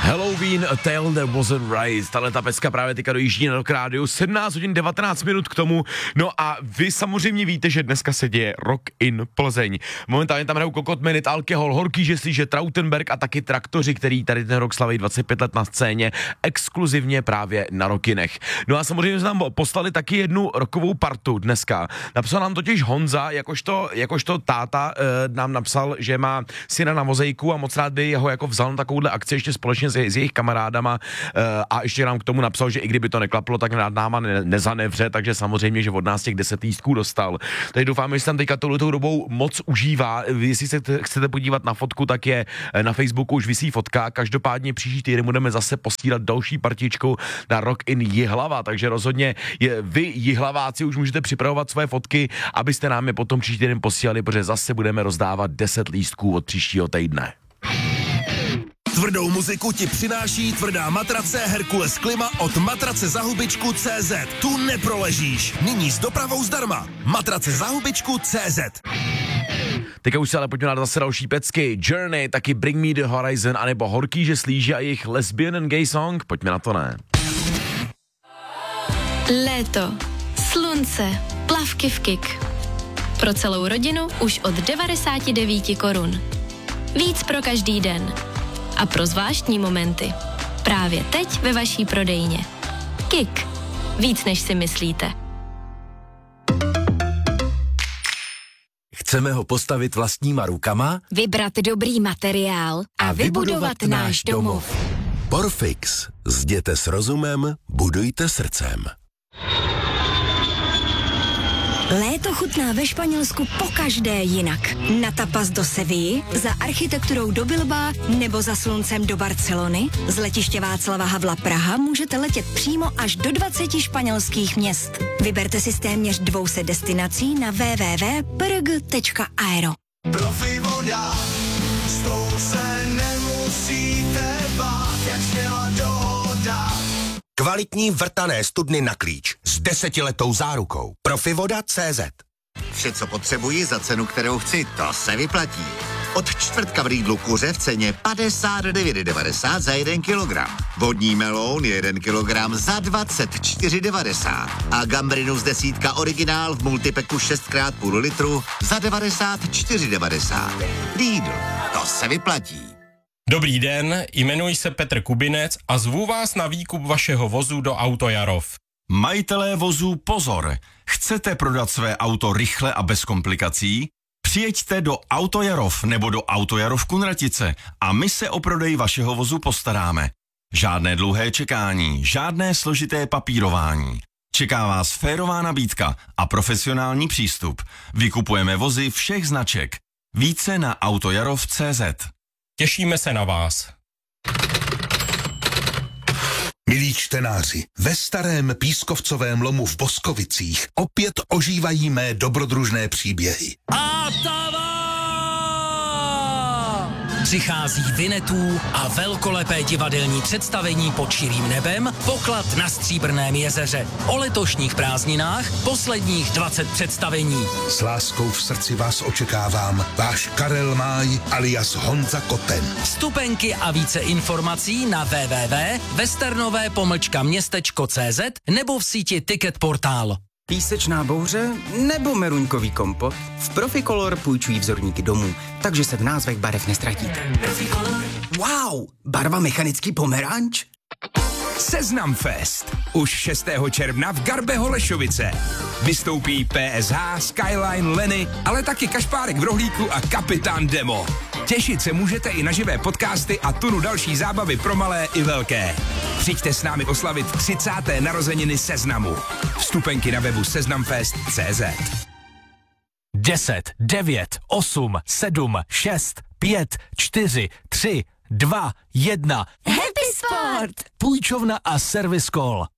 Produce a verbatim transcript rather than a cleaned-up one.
Halloween, A Tale That Wasn't Right. Tahle ta pecka právě teďka dojíždí na Rock Rádiu, sedmnáct hodin devatenáct minut k tomu. No a vy samozřejmě víte, že dneska se děje Rock in Plzeň. Momentálně tam hrajou Kokot Minute, Alkohol, Horký žeslíže, Trautenberg a taky Traktoři, který tady ten rok slaví dvacet pět let na scéně, exkluzivně právě na Rockinech. No a samozřejmě jsme nám poslali taky jednu rokovou partu dneska. Napsal nám totiž Honza, jakožto, jakožto táta e, nám napsal, že má syna na mozaiku a moc rád by ho jako vzal na takovouhle akci ještě společně s, s jejich kamarádama e, a ještě nám k tomu napsal, že i kdyby to neklaplo, tak nad náma ne, nezanevře, takže samozřejmě, že od nás těch deset lístků dostal. Takže doufáme, že se tam teďka touhletou dobou moc užívá. Jestli se chcete podívat na fotku, tak je na Facebooku už visí fotka. Každopádně příští týden budeme zase posílat další partičku na Rock in Jihlava, takže rozhodně je, vy Jihlaváci už můžete připravovat své fotky, abyste nám je potom příští týden posílali, protože zase budeme rozdávat deset lístků od příštího týdne. Tvrdou muziku ti přináší tvrdá matrace Herkules Klima od matrace za hubičku tečka cé zet. Tu neproležíš. Nyní s dopravou zdarma. Matrace za hubičku tečka cé zet. Teďka už se ale pojďme na zase další pecky. Journey, taky Bring Me the Horizon, anebo Horký žeslíže a jejich Lesbian and Gay Song. Pojďme na to, ne? Léto, slunce, plavky v Kik. Pro celou rodinu už od devadesát devět korun. Víc pro každý den. A pro zvláštní momenty. Právě teď ve vaší prodejně. Kik. Víc než si myslíte. Chceme ho postavit vlastníma rukama? Vybrat dobrý materiál a, a vybudovat, vybudovat náš domov. Porfix. Zděte s rozumem, budujte srdcem. Léto chutná ve Španělsku pokaždé jinak. Na tapas do Sevilly, za architekturou do Bilbao nebo za sluncem do Barcelony. Z letiště Václava Havla Praha můžete letět přímo až do dvaceti španělských měst. Vyberte si z téměř dvou set destinací na w w w tečka p r g tečka aero. Profi voda, s tou se nemusíte bát, jak směla dohoda. Kvalitní vrtané studny na klíč s desetiletou zárukou. Profivoda tečka cé zet. Vše, co potřebuji za cenu, kterou chci, to se vyplatí. Od čtvrtka v Lidlu kuře v ceně padesát devět devadesát za jeden kilogram. Vodní meloun jeden kilogram za dvacet čtyři devadesát. A gambrinus desítka originál v multipeku šest krát půl litru za devadesát čtyři devadesát. Lidl, to se vyplatí. Dobrý den, jmenuji se Petr Kubinec a zvu vás na výkup vašeho vozu do Auto Jarov. Majitelé vozů, pozor! Chcete prodat své auto rychle a bez komplikací? Přijeďte do Auto Jarov nebo do Auto Jarov Kunratice a my se o prodej vašeho vozu postaráme. Žádné dlouhé čekání, žádné složité papírování. Čeká vás férová nabídka a profesionální přístup. Vykupujeme vozy všech značek. Více na autojarov tečka cé zet. Těšíme se na vás. Milí čtenáři, ve starém pískovcovém lomu v Boskovicích opět ožívají mé dobrodružné příběhy. A přichází Vinetů a velkolepé divadelní představení pod širým nebem, Poklad na Stříbrném jezeře. O letošních prázdninách posledních dvacet představení. S láskou v srdci vás očekávám, váš Karel Máj alias Honza Koten. Vstupenky a více informací na w w w tečka westernové pomlčka městečko tečka cé zet nebo v síti Ticket Portál. Písečná bouře nebo meruňkový kompot? V Proficolor půjčují vzorníky domů, takže se v názvech barev nestratíte. Wow, barva mechanický pomeranč? Seznam Fest. Už šestého června v Garbe Holešovice. Vystoupí P S H, Skyline, Lenny, ale taky Kašpárek v rohlíku a Kapitán Demo. Těšit se můžete i na živé podcasty a tunu další zábavy pro malé i velké. Přijďte s námi oslavit třicáté narozeniny Seznamu. Vstupenky na webu seznamfest tečka cé zet. deset, devět, osm, sedm, šest, pět, čtyři, tři, dva, jedna. Happy Sport! Půjčovna a Service Call.